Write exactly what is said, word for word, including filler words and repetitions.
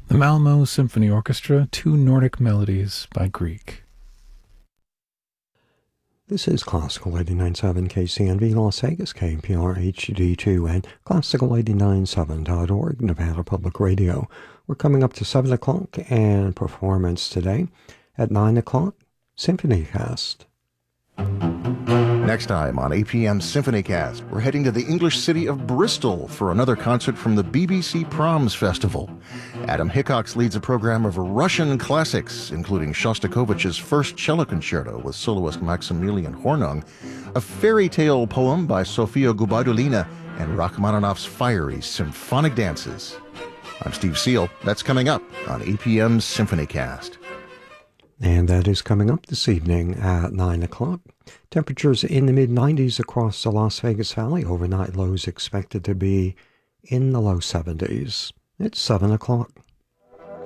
The Malmo Symphony Orchestra, Two Nordic Melodies by Grieg. This is Classical eighty-nine point seven K C N V Las Vegas, K P R H D two, and Classical eighty-nine point seven dot org, Nevada Public Radio. We're coming up to seven o'clock, and performance today at nine o'clock, SymphonyCast. Next time on A P M SymphonyCast, we're heading to the English city of Bristol for another concert from the B B C Proms Festival. Adam Hickox leads a program of Russian classics, including Shostakovich's First Cello Concerto with soloist Maximilian Hornung, a fairy tale poem by Sofia Gubaidulina, and Rachmaninoff's fiery symphonic dances. I'm Steve Seal. That's coming up on A P M SymphonyCast. And that is coming up this evening at nine o'clock. Temperatures in the mid nineties across the Las Vegas Valley. Overnight lows expected to be in the low seventies. It's seven o'clock.